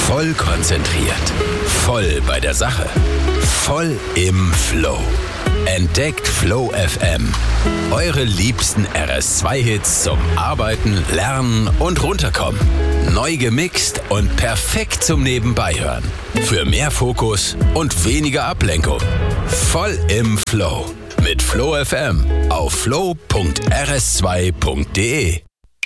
Voll konzentriert. Voll bei der Sache. Voll im Flow. Entdeckt Flow FM. Eure liebsten RS2-Hits zum Arbeiten, Lernen und Runterkommen. Neu gemixt und perfekt zum Nebenbeihören. Für mehr Fokus und weniger Ablenkung. Voll im Flow. Mit Flow FM auf flow.rs2.de.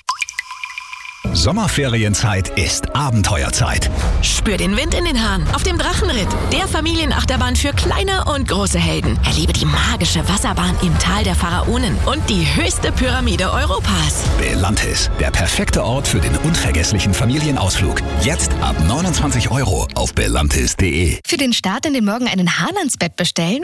Sommerferienzeit ist Abenteuerzeit. Spür den Wind in den Haaren auf dem Drachenritt, der Familienachterbahn für kleine und große Helden. Erlebe die magische Wasserbahn im Tal der Pharaonen und die höchste Pyramide Europas. Belantis, der perfekte Ort für den unvergesslichen Familienausflug. Jetzt ab 29 € auf belantis.de. Für den Start in den Morgen einen Hahn ans Bett bestellen?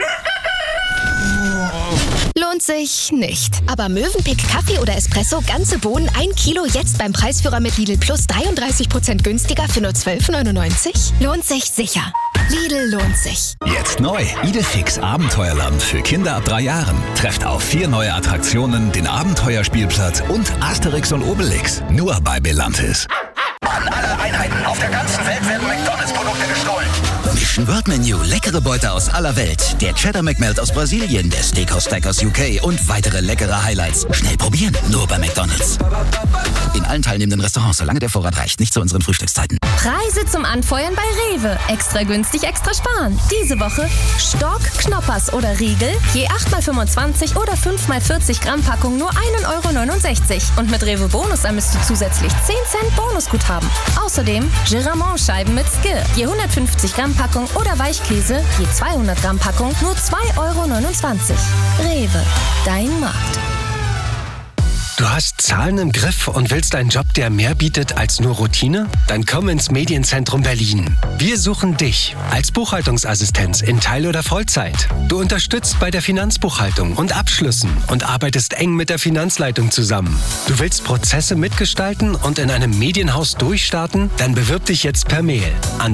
Lohnt sich nicht. Aber Mövenpick Kaffee oder Espresso, ganze Bohnen, 1 Kilo, jetzt beim Preisführer mit Lidl Plus 33% günstiger für nur 12,99 €? Lohnt sich sicher. Lidl lohnt sich. Jetzt neu. Idefix Abenteuerland für Kinder ab 3 Jahren. Trefft auf 4 neue Attraktionen, den Abenteuerspielplatz und Asterix und Obelix. Nur bei Belantis. An alle Einheiten auf der ganzen Welt werden McDonalds-Produkte gestohlen. Mission World Menu, leckere Beute aus aller Welt. Der Cheddar McMelt aus Brasilien, der Steakhouse Stack aus UK und weitere leckere Highlights. Schnell probieren, nur bei McDonalds. In allen teilnehmenden Restaurants, solange der Vorrat reicht, nicht zu unseren Frühstückszeiten. Preise zum Anfeuern bei Rewe. Extra günstig, extra sparen. Diese Woche Stork, Knoppers oder Riegel, je 8x25 oder 5x40 Gramm Packung nur 1,69 € Und mit Rewe Bonus ermisst du zusätzlich 10 Cent Bonusguthaben. Außerdem Giramont-Scheiben mit Skill, je 150 Gramm Packung oder Weichkäse, je 200 Gramm Packung nur 2,29 €. Rewe, dein Markt. Du hast Zahlen im Griff und willst einen Job, der mehr bietet als nur Routine? Dann komm ins Medienzentrum Berlin. Wir suchen dich als Buchhaltungsassistenz in Teil- oder Vollzeit. Du unterstützt bei der Finanzbuchhaltung und Abschlüssen und arbeitest eng mit der Finanzleitung zusammen. Du willst Prozesse mitgestalten und in einem Medienhaus durchstarten? Dann bewirb dich jetzt per Mail an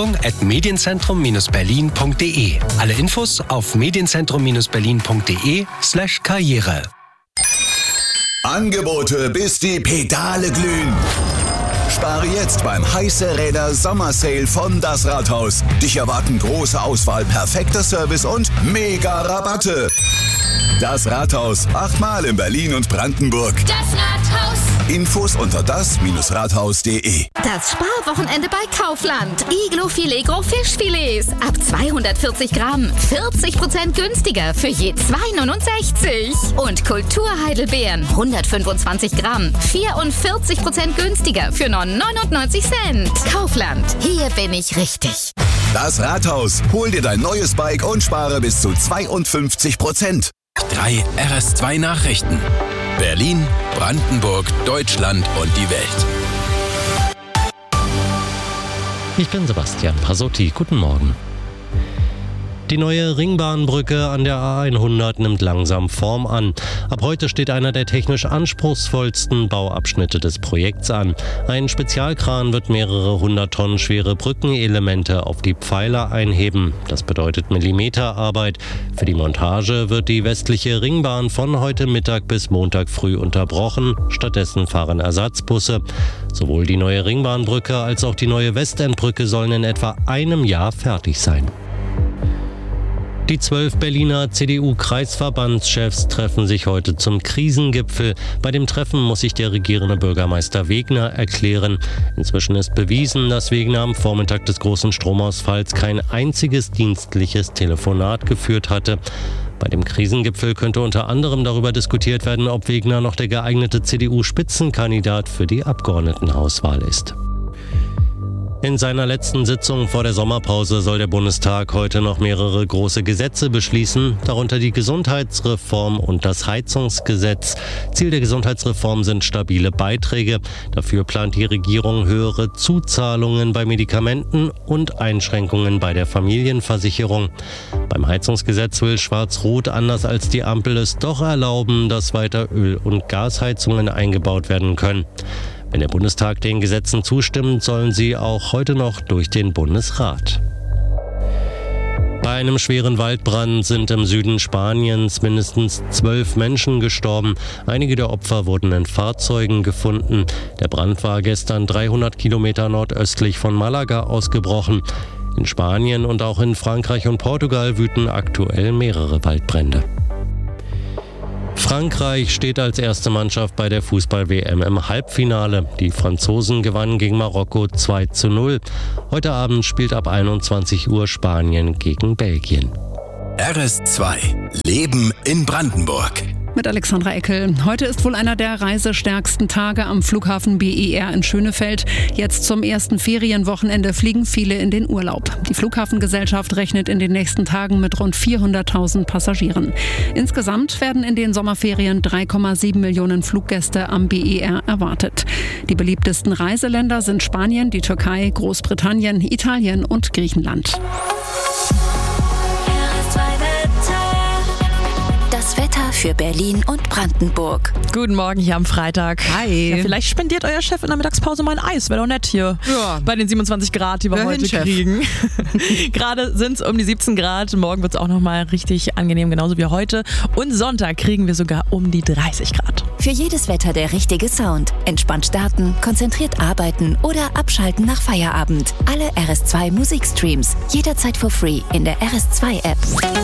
bewerbung@medienzentrum-berlin.de. Alle Infos auf medienzentrum-berlin.de/Karriere. Angebote, bis die Pedale glühen. Spare jetzt beim Heiße Räder Sommersale von Das Rathaus. Dich erwarten große Auswahl, perfekter Service und mega Rabatte. Das Rathaus, 8-mal in Berlin und Brandenburg. Das Rathaus. Infos unter das-rathaus.de. Das Sparwochenende bei Kaufland. Iglo Filet Gros Fischfilets. Ab 240 Gramm. 40% günstiger für je 2,69 €. Und Kultur Heidelbeeren. 125 Gramm. 44% günstiger für nur 99 Cent. Kaufland. Hier bin ich richtig. Das Rathaus. Hol dir dein neues Bike und spare bis zu 52%. 3 RS2 Nachrichten. Berlin, Brandenburg, Deutschland und die Welt. Ich bin Sebastian Pasotti. Guten Morgen. Die neue Ringbahnbrücke an der A100 nimmt langsam Form an. Ab heute steht einer der technisch anspruchsvollsten Bauabschnitte des Projekts an. Ein Spezialkran wird mehrere 100 Tonnen schwere Brückenelemente auf die Pfeiler einheben. Das bedeutet Millimeterarbeit. Für die Montage wird die westliche Ringbahn von heute Mittag bis Montag früh unterbrochen. Stattdessen fahren Ersatzbusse. Sowohl die neue Ringbahnbrücke als auch die neue Westendbrücke sollen in etwa einem Jahr fertig sein. Die 12 Berliner CDU-Kreisverbandschefs treffen sich heute zum Krisengipfel. Bei dem Treffen muss sich der regierende Bürgermeister Wegner erklären. Inzwischen ist bewiesen, dass Wegner am Vormittag des großen Stromausfalls kein einziges dienstliches Telefonat geführt hatte. Bei dem Krisengipfel könnte unter anderem darüber diskutiert werden, ob Wegner noch der geeignete CDU-Spitzenkandidat für die Abgeordnetenhauswahl ist. In seiner letzten Sitzung vor der Sommerpause soll der Bundestag heute noch mehrere große Gesetze beschließen, darunter die Gesundheitsreform und das Heizungsgesetz. Ziel der Gesundheitsreform sind stabile Beiträge. Dafür plant die Regierung höhere Zuzahlungen bei Medikamenten und Einschränkungen bei der Familienversicherung. Beim Heizungsgesetz will Schwarz-Rot anders als die Ampel es doch erlauben, dass weiter Öl- und Gasheizungen eingebaut werden können. Wenn der Bundestag den Gesetzen zustimmt, sollen sie auch heute noch durch den Bundesrat. Bei einem schweren Waldbrand sind im Süden Spaniens mindestens 12 Menschen gestorben. Einige der Opfer wurden in Fahrzeugen gefunden. Der Brand war gestern 300 Kilometer nordöstlich von Malaga ausgebrochen. In Spanien und auch in Frankreich und Portugal wüten aktuell mehrere Waldbrände. Frankreich steht als erste Mannschaft bei der Fußball-WM im Halbfinale. Die Franzosen gewannen gegen Marokko 2:0. Heute Abend spielt ab 21 Uhr Spanien gegen Belgien. RS2 Leben in Brandenburg. Mit Alexandra Eckel. Heute ist wohl einer der reisestärksten Tage am Flughafen BER in Schönefeld. Jetzt zum ersten Ferienwochenende fliegen viele in den Urlaub. Die Flughafengesellschaft rechnet in den nächsten Tagen mit rund 400.000 Passagieren. Insgesamt werden in den Sommerferien 3,7 Millionen Fluggäste am BER erwartet. Die beliebtesten Reiseländer sind Spanien, die Türkei, Großbritannien, Italien und Griechenland. Das Wetter für Berlin und Brandenburg. Guten Morgen hier am Freitag. Hi. Ja, vielleicht spendiert euer Chef in der Mittagspause mal ein Eis. Wäre doch nett hier. Ja. Bei den 27 Grad, die wir heute kriegen. Gerade sind es um die 17 Grad. Morgen wird es auch nochmal richtig angenehm, genauso wie heute. Und Sonntag kriegen wir sogar um die 30 Grad. Für jedes Wetter der richtige Sound. Entspannt starten, konzentriert arbeiten oder abschalten nach Feierabend. Alle RS2 Musikstreams. Jederzeit for free in der RS2-App.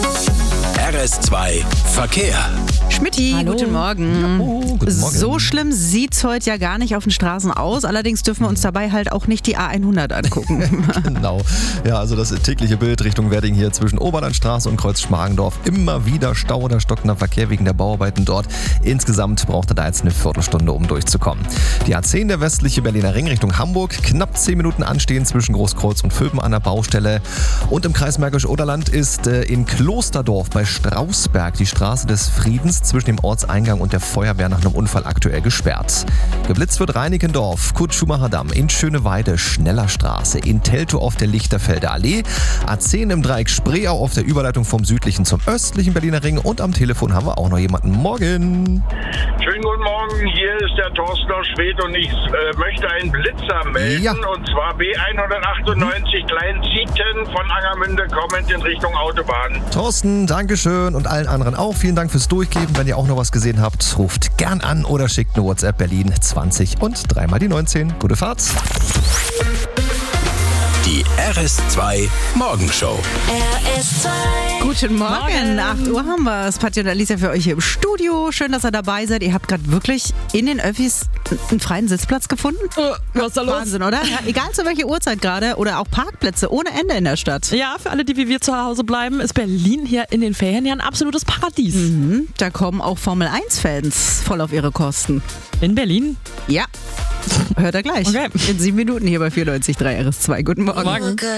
RS2 Verkehr. Schmitти, guten Morgen. Ja, guten Morgen. So schlimm sieht's heute ja gar nicht auf den Straßen aus. Allerdings dürfen wir uns dabei halt auch nicht die A100 angucken. Genau. Ja, also das tägliche Bild Richtung Wedding hier zwischen Oberlandstraße und Kreuz Schmargendorf. Immer wieder Stau oder stockender Verkehr wegen der Bauarbeiten dort. Insgesamt braucht er da jetzt eine Viertelstunde, um durchzukommen. Die A10, der westliche Berliner Ring Richtung Hamburg. Knapp 10 Minuten anstehen zwischen Großkreuz und Vülpen an der Baustelle. Und im Kreis Märkisch-Oderland ist in Klosterdorf bei Strausberg die Straße des Friedens zwischen dem Ortseingang und der Feuerwehr nach einem Unfall aktuell gesperrt. Geblitzt wird Reinickendorf, Kurt-Schumacher-Damm, in Schöneweide, Schnellerstraße, in Teltow auf der Lichterfelder Allee, A10 im Dreieck Spreeau auf der Überleitung vom südlichen zum östlichen Berliner Ring und am Telefon haben wir auch noch jemanden. Morgen! Schönen guten Morgen, hier ist der Thorsten aus Schwedt und ich möchte einen Blitzer melden, und zwar B198 Kleinzieten von Angermünde kommend in Richtung Autobahn. Thorsten, Dankeschön und allen anderen auch. Vielen Dank fürs Durchgeben. Wenn ihr auch noch was gesehen habt, ruft gern an oder schickt eine WhatsApp Berlin 20 und 3 mal die 19. Gute Fahrt. Die RS2 Morgenshow. RS2. Guten Morgen. 8 Uhr haben wir es. Patti und Alicia für euch hier im Studio. Schön, dass ihr dabei seid. Ihr habt gerade wirklich in den Öffis einen freien Sitzplatz gefunden. Was ist da los? Wahnsinn, oder? Ja, egal zu welcher Uhrzeit gerade oder auch Parkplätze ohne Ende in der Stadt. Ja, für alle, die wie wir zu Hause bleiben, ist Berlin hier in den Ferien ja ein absolutes Paradies. Da kommen auch Formel-1-Fans voll auf ihre Kosten. In Berlin? Ja. Hört er gleich. Okay. In 7 Minuten hier bei 94.3 RS2. Guten Morgen. Morgen.